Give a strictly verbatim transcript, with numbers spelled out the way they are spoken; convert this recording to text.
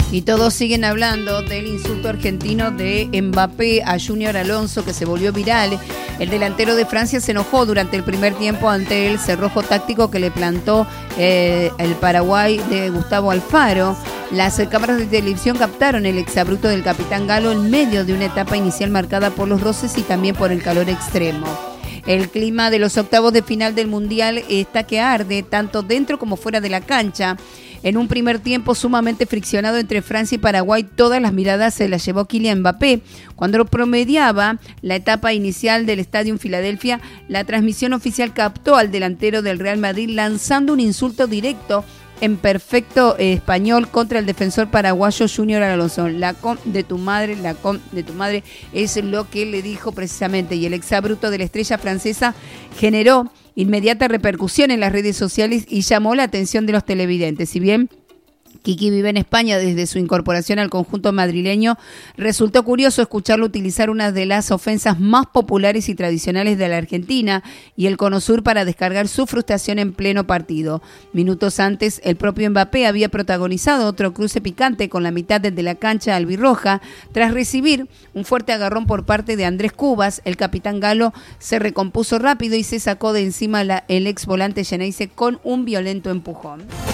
Y todos siguen hablando del insulto argentino de Mbappé a Junior Alonso, que se volvió viral. El delantero de Francia se enojó durante el primer tiempo ante el cerrojo táctico que le plantó eh, el Paraguay de Gustavo Alfaro. Las eh, cámaras de televisión captaron el exabrupto del capitán galo en medio de una etapa inicial marcada por los roces y también por el calor extremo. El clima de los octavos de final del Mundial está que arde, tanto dentro como fuera de la cancha. En un primer tiempo sumamente friccionado entre Francia y Paraguay, todas las miradas se las llevó Kylian Mbappé. Cuando promediaba la etapa inicial del Estadio en Filadelfia, la transmisión oficial captó al delantero del Real Madrid lanzando un insulto directo en perfecto eh, español contra el defensor paraguayo Junior Alonso. La con de tu madre, la con de tu madre, es lo que le dijo precisamente. Y el exabrupto de la estrella francesa generó inmediata repercusión en las redes sociales y llamó la atención de los televidentes. Si bien Kiki vive en España desde su incorporación al conjunto madrileño, resultó curioso escucharlo utilizar una de las ofensas más populares y tradicionales de la Argentina y el Cono Sur para descargar su frustración en pleno partido. Minutos antes, el propio Mbappé había protagonizado otro cruce picante con la mitad de la cancha albirroja. Tras recibir un fuerte agarrón por parte de Andrés Cubas, el capitán galo se recompuso rápido y se sacó de encima la, el ex volante Geneise con un violento empujón.